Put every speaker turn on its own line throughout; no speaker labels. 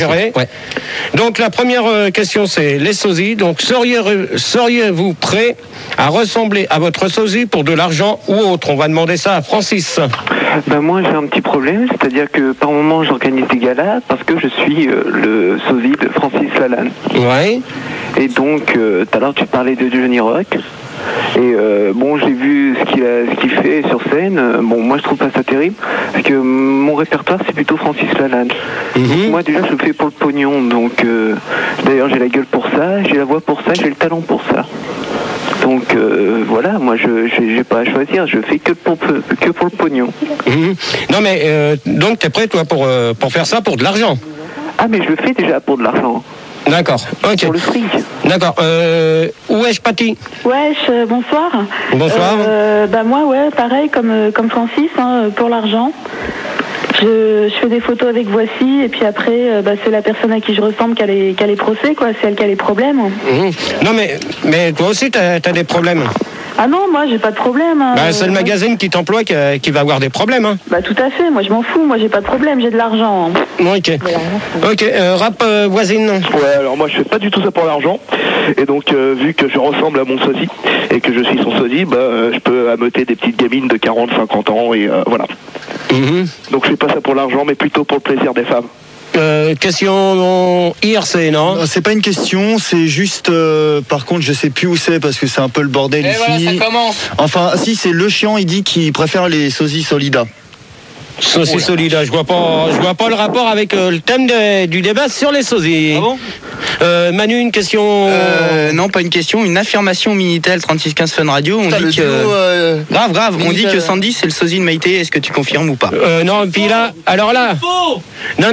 Ouais. Donc la première question, c'est les sosies. Donc seriez-vous prêt à ressembler à votre sosie pour de l'argent ou autre? On va demander ça à Francis.
Ben moi j'ai un petit problème, c'est-à-dire que par moment j'organise des galas parce que je suis le sosie de Francis Lalanne.
Ouais.
Et donc tout à l'heure tu parlais de Johnny Rock. Et bon, j'ai vu ce qu'il fait sur scène. Bon, moi je trouve pas ça terrible parce que mon répertoire c'est plutôt Francis Lalanne. Donc, moi déjà je le fais pour le pognon. Donc d'ailleurs j'ai la gueule pour ça, j'ai la voix pour ça, j'ai le talent pour ça. Donc voilà, moi je j'ai pas à choisir, je fais que pour le pognon.
Non mais donc t'es prêt toi pour faire ça pour de l'argent?
Ah mais je le fais déjà pour de l'argent.
D'accord, ok.
Pour le fric.
D'accord. Où est-ce Patty?
Wesh, bonsoir.
Bonsoir.
Bah moi, ouais, pareil comme Francis, hein, pour l'argent. Je fais des photos avec Voici, et puis après, c'est la personne à qui je ressemble qui a les procès, quoi. C'est elle qui a les problèmes.
Non mais toi aussi t'as des problèmes.
Ah non, moi j'ai pas de problème. Hein.
Bah, c'est le magazine qui t'emploie qui va avoir des problèmes. Hein.
Bah tout à fait, moi je m'en fous, moi j'ai pas de problème, j'ai de l'argent.
Ok. Ok, rap voisine.
Ouais, alors moi je fais pas du tout ça pour l'argent. Et donc vu que je ressemble à mon sosie et que je suis son sosie, je peux ameuter des petites gamines de 40-50 ans et voilà. Donc je fais pas ça pour l'argent mais plutôt pour le plaisir des femmes.
Question IRC, non?
C'est pas une question, c'est juste par contre je sais plus où c'est parce que c'est un peu le bordel ici.
Voilà, ça commence.
Enfin si, c'est Le Chiant, il dit qu'il préfère les sosies Solida.
Sosie Solida, je vois pas le rapport avec le thème du débat sur les sosies.
Ah bon?
Manu, une question?
Non, pas une question, une affirmation Minitel 3615 Fun Radio. On dit que grave. On dit que Sandy c'est le sosie de Maïté. Est-ce que tu confirmes ou pas?
Non, puis là, alors là. Non,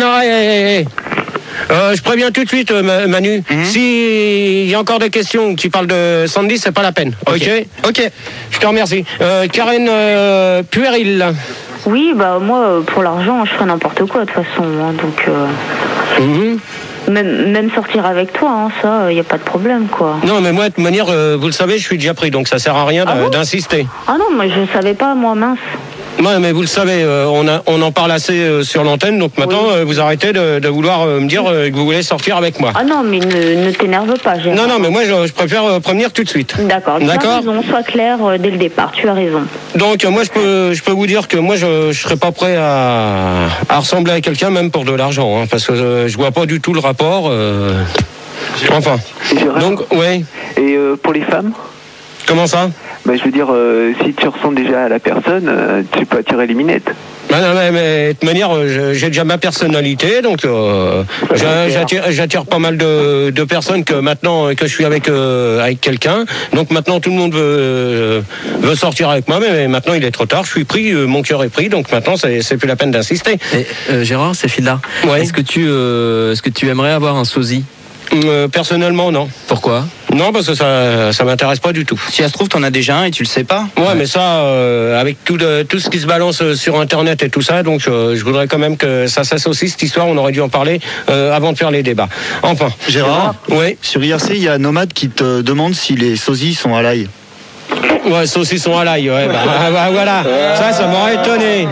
je préviens tout de suite, Manu. S'il y a encore des questions qui parlent de Sandy, c'est pas la peine. Ok. Je te remercie. Karen Puéril.
Oui, bah moi, pour l'argent, je ferais n'importe quoi de toute façon. Hein, donc, même sortir avec toi, hein, ça, il n'y a pas de problème, quoi.
Non, mais moi, de toute manière, vous le savez, je suis déjà pris, donc ça sert à rien d'insister.
Ah non, moi, je savais pas, moi, mince.
Ouais, mais vous le savez, on en parle assez sur l'antenne, donc maintenant, vous arrêtez de vouloir me dire que vous voulez sortir avec moi.
Ah non, mais ne t'énerve pas, Gérard.
Non, mais moi, je préfère prévenir tout de suite.
D'accord, tu as raison, sois clair dès le départ, tu as raison.
Donc, moi, je peux vous dire que moi, je serais pas prêt à ressembler à quelqu'un, même pour de l'argent, hein, parce que je vois pas du tout le rapport. Enfin. Donc, ouais.
Et pour les femmes?
Comment ça?
Je veux dire, si tu ressembles déjà à la personne, tu peux attirer les minettes.
Non, mais de toute manière, j'ai déjà ma personnalité, donc j'attire pas mal de personnes que maintenant que je suis avec quelqu'un. Donc maintenant, tout le monde veut sortir avec moi, mais maintenant il est trop tard. Je suis pris, mon cœur est pris, donc maintenant c'est plus la peine d'insister.
Gérard, c'est Phil-là.
Ouais.
Est-ce que tu aimerais avoir un sosie?
Personnellement, non.
Pourquoi?
Non, parce que ça m'intéresse pas du tout.
Si ça se trouve, t'en as déjà un et tu le sais pas.
Ouais, mais ça, avec tout ce qui se balance sur Internet et tout ça, donc je voudrais quand même que ça cesse aussi, cette histoire. On aurait dû en parler avant de faire les débats. Enfin.
Gérard,
oui.
Sur IRC, il y a Nomade qui te demande si les sosies sont à l'ail.
Ouais, saucisson à l'ail, ouais. Voilà. Ça m'aurait étonné.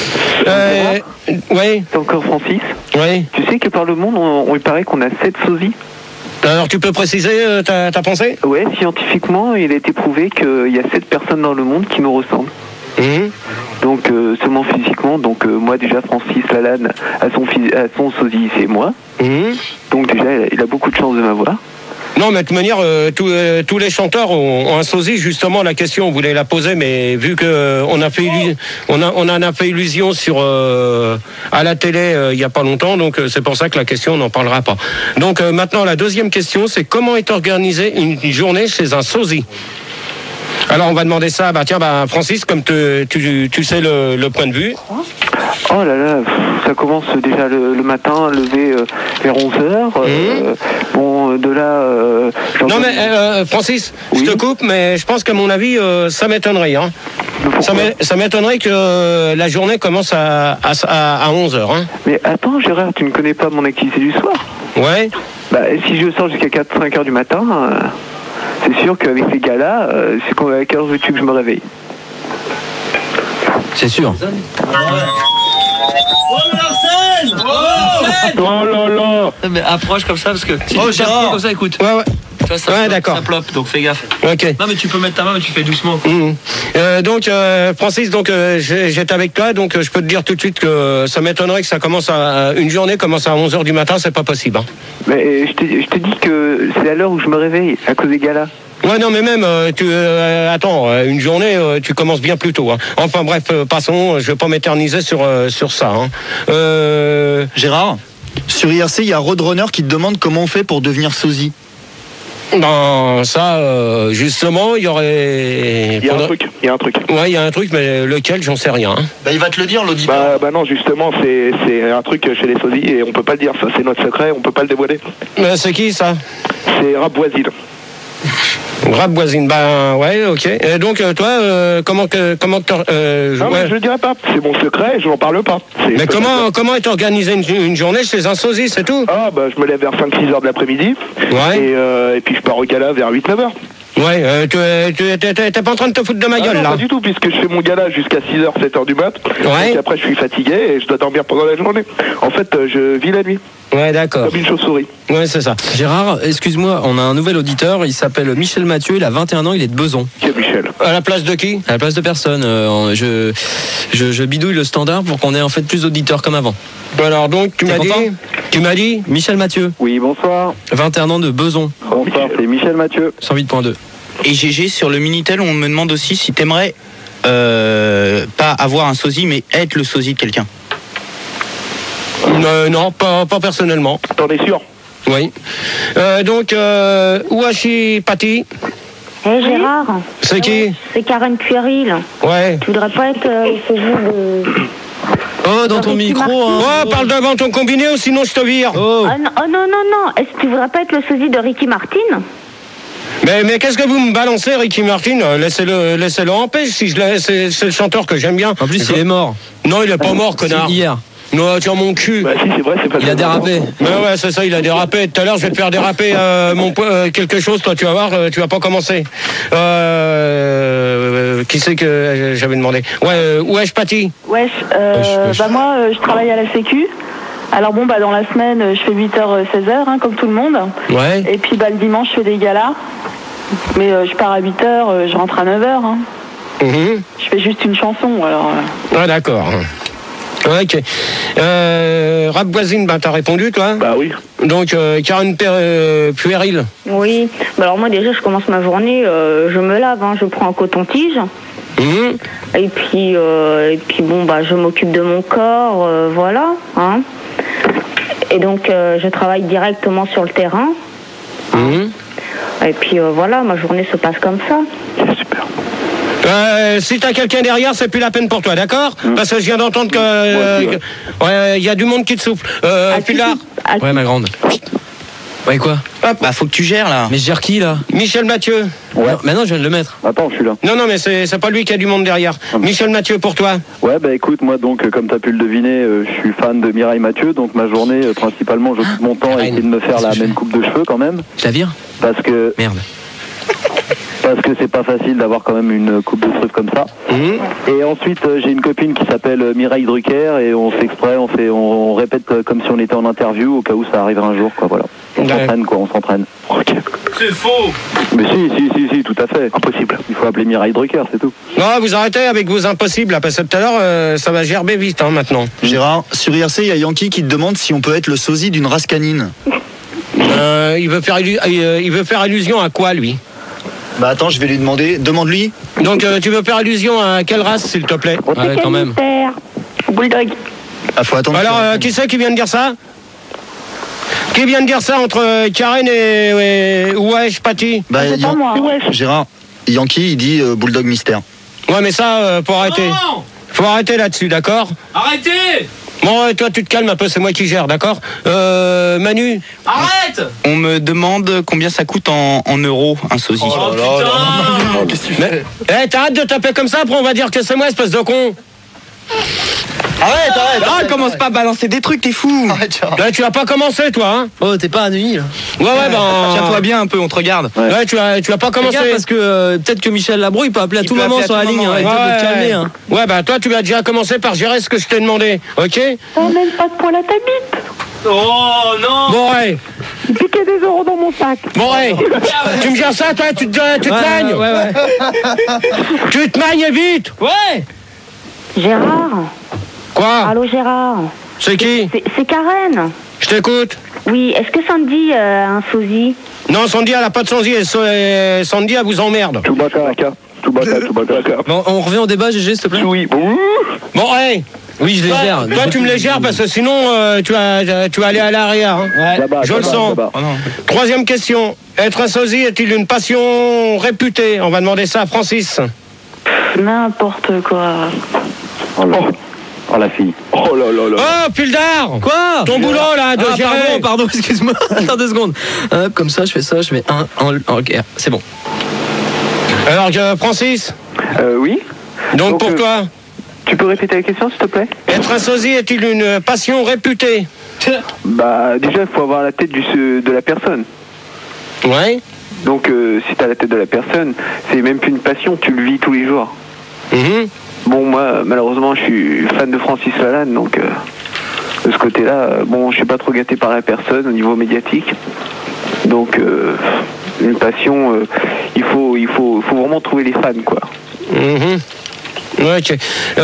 Oui.
C'est encore Francis.
Oui.
Tu sais que par le monde, il paraît qu'on a 7 sosies.
Alors tu peux préciser ta pensée?
Ouais, scientifiquement, il a été prouvé qu'il y a 7 personnes dans le monde qui nous ressemblent. Donc seulement physiquement, donc moi déjà Francis Lalanne à son sosie, c'est moi. Donc déjà il a beaucoup de chance de m'avoir.
Non, mais de toute manière, tous les chanteurs ont un sosie. Justement, la question, on voulait la poser, mais vu que on en a fait illusion à la télé il y a pas longtemps, donc c'est pour ça que la question, on n'en parlera pas. Donc maintenant, la deuxième question, c'est comment est organisée une journée chez un sosie? Alors, on va demander ça, Francis, comme tu sais le point de vue.
Oh là là, ça commence déjà le matin, levé vers 11h. Bon, de là...
non mais Francis, je te coupe, mais je pense qu'à mon avis, ça m'étonnerait. Hein. Ça m'étonnerait que la journée commence à 11h. Hein.
Mais attends, Gérard, tu ne connais pas mon activité du soir?
Ouais.
Si je sors jusqu'à 4-5h du matin, c'est sûr qu'avec ces gars-là, à quelle heure veux-tu que je me réveille?
C'est sûr.
Oh là là.
Mais approche comme ça parce que si
Oh,
tu tapes
Gérard.
comme ça, écoute.
Ouais.
Tu vois, ça
Ouais,
floppe,
d'accord.
Ça ploppe, donc fais gaffe.
Ok.
Non mais tu peux mettre ta main, mais tu fais doucement. Quoi.
Donc Francis, donc j'étais avec toi, donc je peux te dire tout de suite que ça m'étonnerait que ça commence une journée commence à 11h du matin, c'est pas possible. Hein.
Mais je te dis que c'est à l'heure où je me réveille, à cause des galas.
Ouais, non, mais même, attends, une journée, tu commences bien plus tôt. Hein. Enfin bref, passons, je vais pas m'éterniser sur ça. Hein.
Gérard, sur IRC, il y a Roadrunner qui te demande comment on fait pour devenir sosie.
Ben, ça, justement, il y aurait...
Il y a un truc.
Ouais, il y a un truc, mais lequel, j'en sais rien. Hein.
Bah, il va te le dire, l'auditeur.
Bah non, justement, c'est un truc chez les sosies et on peut pas le dire, ça c'est notre secret, on peut pas le dévoiler.
Mais c'est qui, ça?
C'est Rap Voisine.
Rap Voisine, ben ouais, ok. Et donc, toi, comment
Non,
ouais.
mais je le dirai pas, c'est mon secret, je n'en parle pas.
Mais comment est organisée une journée chez un sosie, c'est tout?
Ah, bah je me lève vers 5-6 heures de l'après-midi.
Ouais.
Et puis je pars au gala vers 8-9 heures.
Ouais, t'es pas en train de te foutre de ma gueule,
non,
là?
Pas du tout, puisque je fais mon gala jusqu'à 6h, 7h du mat.
Ouais.
Donc après, je suis fatigué et je dois dormir pendant la journée. En fait, je vis la nuit.
Ouais, d'accord.
Comme une chauve-souris.
Ouais, c'est ça.
Gérard, excuse-moi, on a un nouvel auditeur, il s'appelle Michel Mathieu, il a 21 ans, il est de Besançon.
Qui est Michel?
À la place de qui?
À la place de personne, je bidouille le standard pour qu'on ait en fait plus d'auditeurs comme avant.
Alors donc, tu m'as dit
Michel Mathieu,
Oui, bonsoir.
21 ans de Besançon,
Bonsoir, c'est Michel Mathieu.
108.2.
Et GG, sur le Minitel, on me demande aussi si t'aimerais pas avoir un sosie, mais être le sosie de quelqu'un.
Non, pas personnellement.
T'en es sûr?
Oui. Donc, Ouachi Pati,
Gérard.
c'est qui?
C'est Karen Puéril.
Ouais.
Tu voudrais pas être le sosie de...
Oh, dans ton micro, hein.
Oh, parle devant ton combiné ou sinon je te vire.
Oh.
Oh non. Est-ce que tu voudrais pas être le sosie de Ricky Martin?
Mais qu'est-ce que vous me balancez, Ricky Martin? Laissez-le en paix. Si c'est le chanteur que j'aime bien.
En plus, il est mort.
Non, il est pas mort, connard.
Hier.
Non, tiens mon cul.
Bah si, c'est vrai, c'est pas
Il a dérapé.
Mais ouais, c'est ça, il a dérapé. Tout à l'heure, je vais te faire déraper quelque chose, toi, tu vas voir, tu vas pas commencer. Qui c'est que j'avais demandé? Ouais, Wesh Pati.
Wesh, bah moi, je travaille à la Sécu. Alors bon, bah dans la semaine, je fais 8h, 16h, hein, comme tout le monde.
Ouais.
Et puis bah le dimanche, je fais des galas. Mais je pars à 8h, je rentre à 9h. Hein.
Mhm.
Je fais juste une chanson, alors...
Ouais, d'accord. Ok. Rap Voisine, bah t'as répondu, toi?
Bah oui.
Donc, Karen Puéril.
Oui. Bah alors moi déjà, je commence ma journée, je me lave, hein, je prends un coton-tige.
Mhm.
Et puis bon, bah je m'occupe de mon corps, voilà. Hein. Et donc, je travaille directement sur le terrain.
Mhm.
Et puis voilà, ma journée se passe comme ça.
C'est super.
Si t'as quelqu'un derrière, c'est plus la peine pour toi, d'accord? Parce que je viens d'entendre que y a du monde qui te souffle. Pilar.
Ouais, ma grande. Ouais, quoi?
Bah, faut que tu gères, là.
Mais je gère qui, là?
Michel Mathieu.
Ouais. Non, maintenant, je viens de le mettre.
Attends, je suis là.
Non, mais c'est pas lui qui a du monde derrière. Michel Mathieu, pour toi.
Ouais, bah écoute, moi donc, comme t'as pu le deviner, je suis fan de Mireille Mathieu, donc ma journée, principalement, j'occupe mon temps à essayer de me faire la même coupe de cheveux quand même.
Je la vire?
Parce que
Merde.
c'est pas facile d'avoir quand même une coupe de cheveux comme ça.
Mhm.
Et ensuite, j'ai une copine qui s'appelle Mireille Drucker et on fait exprès, on répète comme si on était en interview au cas où ça arriverait un jour, quoi, voilà. On s'entraîne.
Ok.
C'est faux!
Mais si, tout à fait. Impossible. Il faut appeler Mireille Drucker, c'est tout.
Non, vous arrêtez avec vos impossibles, là, parce que tout à l'heure, ça va gerber vite, hein, maintenant.
Gérard, sur IRC, il y a Yankee qui te demande si on peut être le sosie d'une race canine.
Il veut faire allusion à quoi, lui?
Bah attends, je vais lui demander. Demande-lui.
Donc, tu veux faire allusion à quelle race, s'il te plaît?
Ouais, quand même.
Bulldog.
Ah, faut attendre.
Alors, qui c'est qui vient de dire ça? Qui vient de dire ça entre Karen et Wesh Pati?
Bah,
C'est pas moi.
Gérard, Yankee, il dit Bulldog Mystère.
Ouais, mais ça, faut arrêter.
Non!
Faut arrêter là-dessus, d'accord?
Arrêtez!
Bon, toi, tu te calmes un peu, c'est moi qui gère, d'accord? Manu?
Arrête!
On me demande combien ça coûte en euros, un sosie.
Oh, putain!
Qu'est-ce que tu fais?
T'arrêtes de taper comme ça, après on va dire que c'est moi, espèce de con.
Arrête, commence pas à balancer des trucs, t'es fou.
Là, tu vas pas commencer, toi, hein.
Oh, t'es pas à nuit, là.
Ouais, ben.
Tiens-toi bien un peu, on te regarde.
Ouais, tu vas pas commencer.
Regarde, parce que peut-être que Michel Labro, il peut appeler à tout moment sur la ligne. Il va te calmer, hein.
Ouais, bah, toi, tu vas déjà commencer par gérer ce que je t'ai demandé, ok?
Oh, même pas de poil à ta bite.
Oh, non.
Bon, ouais.
Il piquait des euros dans mon sac.
Bon, ouais. Tu me gères ça, toi, tu te magnes.
Ouais.
Tu te magnes vite.
Ouais.
Gérard.
Quoi?
Allô, Gérard.
C'est qui?
C'est Karen.
Je t'écoute.
Oui, est-ce que Sandy a un sosie?
Non, Sandy, elle a pas de Sandy. Sandy, elle vous emmerde.
Chewbacca.
Bon, on revient au débat, GG, s'il te plaît.
Oui.
Bon, hey.
Oui, je les gère.
Toi, tu me les gères parce que sinon, tu vas aller à l'arrière. Hein.
Ouais.
Je le sens.
Oh, non.
Troisième question. Être un sosie est-il une passion réputée? On va demander ça à Francis.
N'importe quoi.
Oh la fille.
Oh là là là.
Oh, Pildar!
Quoi?
Ton boulot, là, de gérer.
Pardon, excuse-moi. Attends 2 secondes. Comme ça, je mets ok, c'est bon.
Alors, Francis?
Oui.
Donc pour toi?
Tu peux répéter la question, s'il te plaît?
Être un sosie est-il une passion réputée?
Bah, déjà, il faut avoir la tête de la personne.
Ouais.
Donc, si t'as la tête de la personne, c'est même plus une passion, tu le vis tous les jours. Bon, moi, malheureusement, je suis fan de Francis Lalanne, donc de ce côté-là, bon, je suis pas trop gâté par la personne au niveau médiatique. Donc, une passion, il faut vraiment trouver les fans, quoi.
Ouais, ok.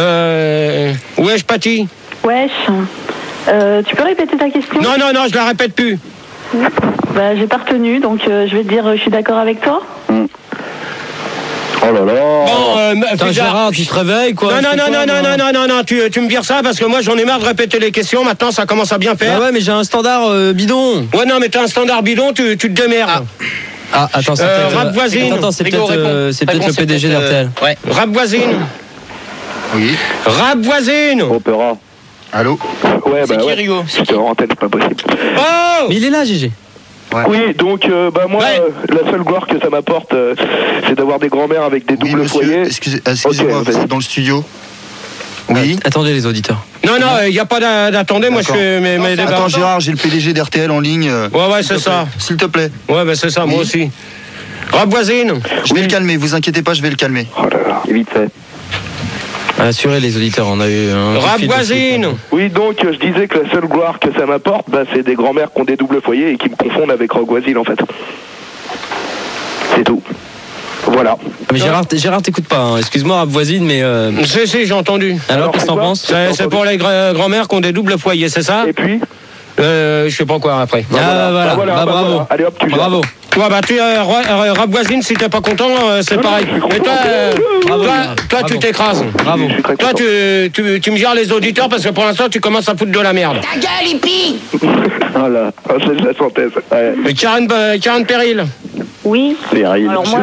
Wesh, Paty.
Wesh. Tu peux répéter ta question?
Non, je la répète plus.
Bah, j'ai pas retenu, donc je vais te dire, je suis d'accord avec toi.
Oh là là.
Bon,
Attends, Gérard, tu te réveilles, quoi?
Non, tu me vires ça parce que moi j'en ai marre de répéter les questions. Maintenant, ça commence à bien faire.
Ah ouais, mais j'ai un standard bidon.
Ouais, non, mais t'as un standard bidon, tu te démerdes.
Ah, attends, c'est peut-être...
Rap voisine.
Attends, c'est peut-être le PDG d'RTL.
Ouais.
Rap voisine.
Oui.
Rap voisine.
Opéra.
Allô?
Ouais,
C'est
bah
qui,
ouais.
Rigo?
C'était en antenne, c'est pas possible.
Oh.
Mais il est là, GG.
Ouais.
Oui, donc bah moi,
Ouais.
la seule gloire que ça m'apporte, c'est d'avoir des grands-mères avec des
Oui,
doubles
monsieur,
foyers.
excusez-moi,
Ok,
vous
vas-y.
êtes dans le studio? Oui.
Attendez les auditeurs.
Non, il n'y a pas d'attendez, moi je fais mes débats.
Attends, Gérard, j'ai le PDG d'RTL en ligne.
Ouais, c'est ça.
S'il te plaît.
Ouais, bah c'est ça, moi
Oui.
aussi. Rap voisine.
Je vais le calmer, vous inquiétez pas, je vais le calmer.
Oh là là.
Et vite fait.
Assurez les auditeurs, on a eu un...
Rap
fil de
voisine.
suite.
Oui, donc je disais que la seule gloire que ça m'apporte, bah, c'est des grands-mères qui ont des doubles foyers et qui me confondent avec Rogue Voisine en fait. C'est tout. Voilà.
Mais Gérard t'écoute pas, hein. Excuse-moi, rap voisine, mais...
Si, j'ai entendu.
Alors, qu'est-ce que t'en penses?
C'est pour les grand-mères qui ont des doubles foyers, c'est ça?
Et puis
Je sais pas quoi après.
Voilà.
voilà.
Bravo.
Allez hop, tu gères.
Bravo.
Ouais, bah tu rap voisine, si t'es pas content, c'est pareil. Mais toi, tu t'écrases.
Bravo.
Je suis très
Toi,
content.
tu me gères les auditeurs parce que pour l'instant, tu commences à foutre de la merde.
Ta gueule, hippie!
Voilà. Ah, c'est de la synthèse. Ouais.
Et Karen Péril.
Oui. Alors moi,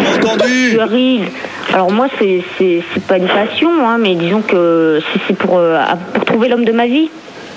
Alors moi, c'est pas une passion, hein, mais disons que c'est pour trouver l'homme de ma vie.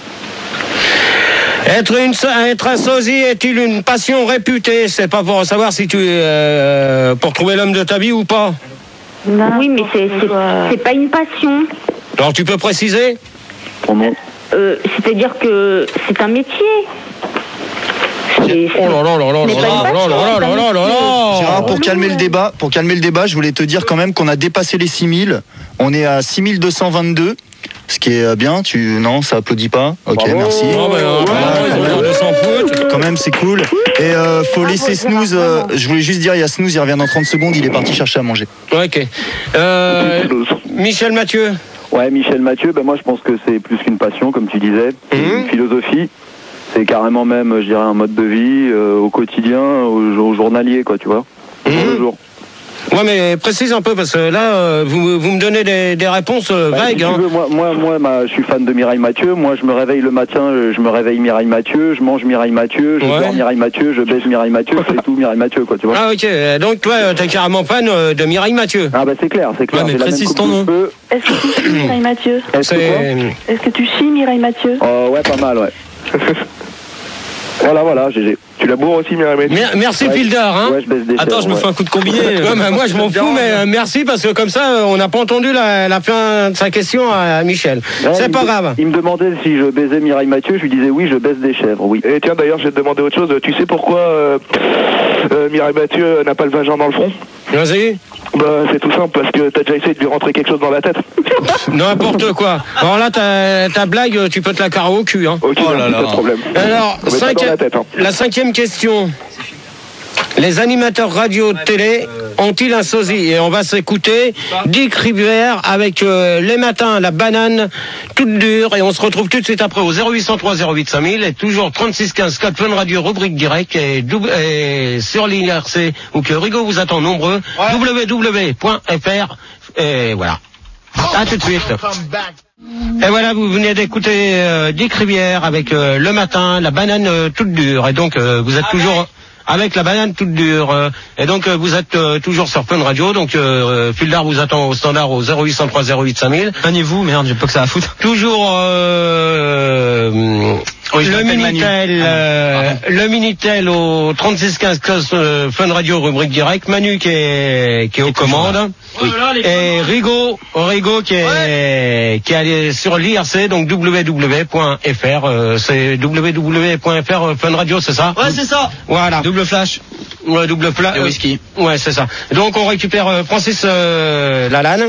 Être un sosie est-il une passion réputée? C'est pas pour savoir si tu pour trouver l'homme de ta vie ou pas.
Oui, mais c'est pas une passion.
Alors tu peux préciser?
C'est-à-dire que c'est un métier.
Oh là là là là
Mais pas une passion,
là là là là là.
Gérard, pour calmer le débat, je voulais te dire quand même qu'on a dépassé les 6000. On est à 6222. Ce qui est bien, non, ça applaudit pas. Ok,
Bravo.
merci.
Oh, bah, ils ont l'air de s'en foutre.
Quand même, c'est cool. Et faut laisser Snooze. Je voulais juste dire, il y a Snooze, il revient dans 30 secondes, il est parti chercher à manger.
Ok. Michel Mathieu.
Ouais, Michel Mathieu, ben moi je pense que c'est plus qu'une passion, comme tu disais. C'est une philosophie. C'est carrément même, je dirais, un mode de vie au quotidien, au journalier, quoi, tu vois. Au jour le jour.
Ouais, mais précise un peu parce que là, vous me donnez des réponses vagues.
Si tu veux, moi, je suis fan de Mireille Mathieu. Moi, je me réveille le matin, je me réveille Mireille Mathieu, je mange Mireille Mathieu, je dors Mireille Mathieu, je baise Mireille Mathieu, c'est tout Mireille Mathieu, quoi, tu vois.
Ah, ok. Donc, toi, t'es carrément fan de Mireille Mathieu.
Ah, bah, c'est clair, c'est clair.
Ouais, mais
J'ai la
précise
même
ton
coupe de
nom.
cheveux.
Est-ce que tu chies Mireille Mathieu?
Est-ce que quoi
Est-ce que tu chies Mireille Mathieu?
Ouais, pas mal, ouais.
Voilà, GG. Tu la bourres aussi, Mireille Mathieu?
Merci, Fildar. Hein.
Ouais, je baisse des
Attends,
chèvres,
je me fais un coup de combiné.
Ouais, mais moi, je m'en fous, mais merci, parce que comme ça, on n'a pas entendu la fin de sa question à Michel.
Ouais,
C'est pas grave.
Il me demandait si je baisais Mireille Mathieu, je lui disais oui, je baisse des chèvres, oui.
Et tiens, d'ailleurs, je vais te demander autre chose. Tu sais pourquoi Mireille Mathieu n'a pas le vagin dans le front?
Vas-y.
Bah, c'est tout simple, parce que t'as déjà essayé de lui rentrer quelque chose dans la tête.
N'importe quoi. Alors là, ta blague, tu peux te la carrer au cul. Hein.
Ok, pas de problème.
Alors, la 5e question. Les animateurs radio-télé ont-ils un sosie? Et on va s'écouter Dick Rivière avec les matins, la banane toute dure. Et on se retrouve tout de suite après au 0803 08 5000 et toujours 36 15 4 Fun Radio rubrique direct et sur l'IRC où que Rigaud vous attend nombreux. www.fr et voilà. À tout de suite. Et voilà, vous venez d'écouter Dick Rivière avec le matin, la banane toute dure. Et donc vous êtes toujours avec la banane toute dure. Et donc vous êtes toujours sur Fun Radio. Donc Fildar vous attend au standard au 0803 08 5000.
Maniez-vous, merde, j'ai pas que ça à foutre.
Toujours le Minitel au 36 15 Fun Radio rubrique direct. Manu qui est aux commandes. Oui. Et Rigaud qui est allé sur l'IRC, donc www.fr. C'est www.fr Fun Radio, c'est ça?
Ouais, c'est ça.
Voilà.
Double flash.
Ouais, double flash.
Et whisky.
Ouais, c'est ça. Donc on récupère Francis Lalanne.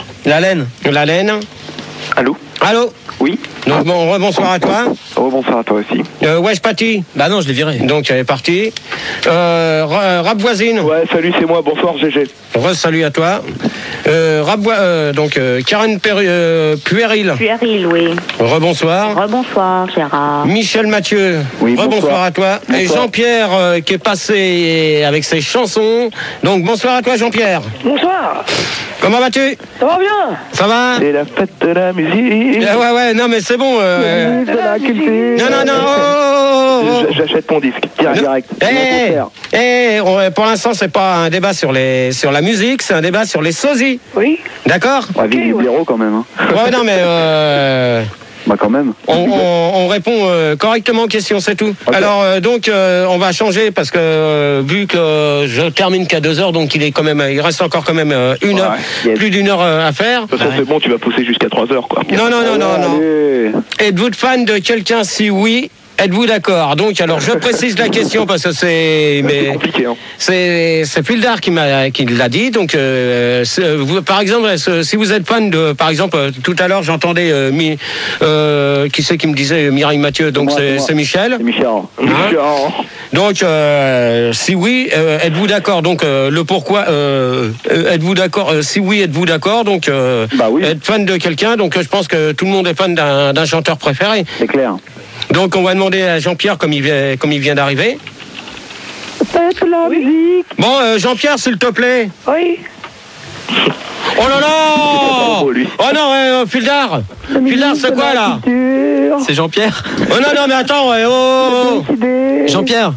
Allô? Oui.
Donc bonsoir à toi.
Oh, bonsoir à toi aussi.
Wesh Paty.
Bah non, je l'ai viré.
Donc elle est partie. Rap voisine.
Ouais, salut, c'est moi. Bonsoir, GG.
Salut à toi. Donc Karen Puéril.
Puéril, oui.
Rebonsoir.
Rebonsoir, Gérard.
Michel Mathieu.
Oui,
Rebonsoir à toi.
Bonsoir.
Et Jean-Pierre qui est passé avec ses chansons. Donc bonsoir à toi Jean-Pierre.
Bonsoir.
Comment vas-tu?
Ça va bien?
Ça va?
C'est la fête de la musique.
Ouais, non mais c'est bon.
De la culture.
Non.
J'achète ton disque, direct.
Pour l'instant, c'est pas un débat sur la musique, c'est un débat sur les sosies.
Oui.
D'accord?
Ouais, vive du blaireau quand même. Hein.
Ouais, non, mais
bah quand même.
on répond correctement aux questions, c'est tout. Okay. Alors donc on va changer parce que vu que je termine qu'à 2h, donc il reste encore quand même une heure, plus d'une heure à faire.
De toute façon, c'est bon, tu vas pousser jusqu'à 3h, quoi.
Non. Êtes-vous fan de quelqu'un? Si oui, êtes-vous d'accord? Donc, alors, je précise la question parce que c'est
compliqué. Hein.
C'est Fildar qui l'a dit. Donc, par exemple, si vous êtes fan de, par exemple, tout à l'heure, j'entendais qui c'est qui me disait Mireille Mathieu. Donc, c'est Michel.
C'est Michel.
Hein? Donc, si oui, êtes-vous d'accord? Donc, le pourquoi êtes-vous d'accord? Si oui, êtes-vous d'accord? Donc,
oui.
Être fan de quelqu'un. Donc, je pense que tout le monde est fan d'un chanteur préféré.
C'est clair. Donc
on va demander à Jean-Pierre comme il vient d'arriver.
Faites la musique.
Bon, Jean-Pierre, s'il te plaît.
Oui.
Oh là là! Oh non, Fildar. Fildar, c'est quoi là?
C'est Jean-Pierre.
Oh non, mais attends,
Jean-Pierre.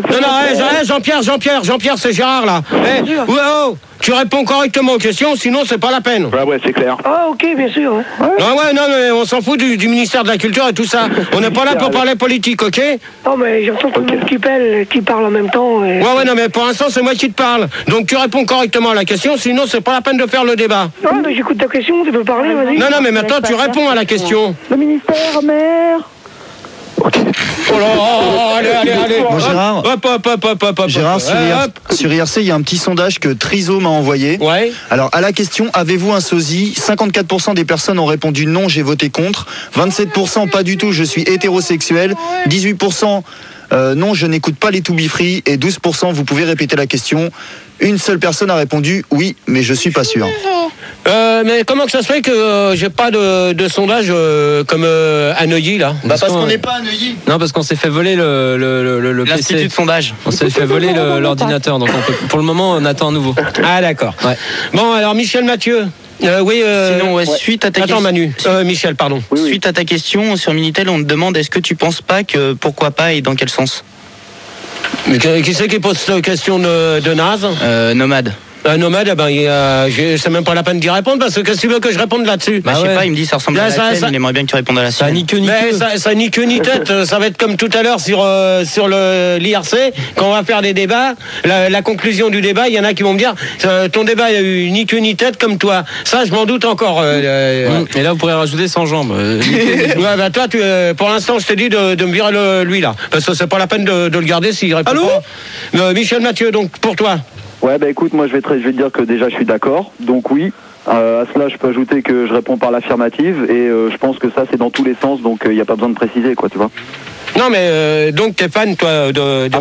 Non, Jean-Pierre, c'est Gérard là. Tu réponds correctement aux questions, sinon c'est pas la peine.
Ouais, c'est clair.
Ah, ok, bien sûr.
Non, mais on s'en fout du ministère de la Culture et tout ça. On n'est pas là pour parler politique, ok?
Non, mais j'entends tout le monde qui parle en même temps. Et...
Ouais, non, mais pour l'instant, c'est moi qui te parle. Donc tu réponds correctement à la question, sinon c'est pas la peine de faire le débat.
Non, mais j'écoute ta question, tu peux parler, vas-y.
Non, mais maintenant tu réponds à la question.
Le ministère, maire.
Okay. Oh là, allez.
Bon, Gérard,
hop.
Gérard, sur IRC, il y a un petit sondage que Triso m'a envoyé.
Ouais.
Alors, à la question, avez-vous un sosie? 54% des personnes ont répondu non, j'ai voté contre. 27% pas du tout, je suis hétérosexuel. 18% non, je n'écoute pas les To Be Free. Et 12%, vous pouvez répéter la question. Une seule personne a répondu oui, mais je suis pas sûr.
Mais comment que ça se fait que j'ai pas de sondage comme à Neuilly là?
Parce qu'on n'est pas à Neuilly.
Non, parce qu'on s'est fait voler le
l'Institut de sondage.
On s'est fait voler l'ordinateur, donc pour le moment on attend un nouveau.
Ah d'accord. Ouais. Bon alors Michel Mathieu.
Sinon, suite à ta question.
Attends Manu. Michel, pardon.
Oui. Suite à ta question sur Minitel, on te demande est-ce que tu penses pas que pourquoi pas et dans quel sens?
Mais qui c'est qui pose cette question de naze?
Nomade.
Un nomade, c'est même pas la peine d'y répondre parce que qu'est-ce que tu veux que je réponde là-dessus?
Je sais pas, il me dit ça ressemble à la tienne, il aimerait bien que tu répondes à la sienne.
Ça ni queue ni tête, ça va être comme tout à l'heure sur l'IRC, quand on va faire des débats, la conclusion du débat, il y en a qui vont me dire, ton débat il a eu ni queue ni tête comme toi. Ça, je m'en doute encore.
Et là, vous pourrez rajouter sans jambes.
Ouais, toi, pour l'instant, je te dis de me virer lui là, parce que c'est pas la peine de le garder s'il répond pas. Michel Mathieu, donc pour toi.
Ouais, écoute, moi je vais te dire que déjà je suis d'accord, donc oui. À cela, je peux ajouter que je réponds par l'affirmative et je pense que ça c'est dans tous les sens, donc il n'y a pas besoin de préciser, quoi, tu vois.
Non, mais donc t'es fan, toi, de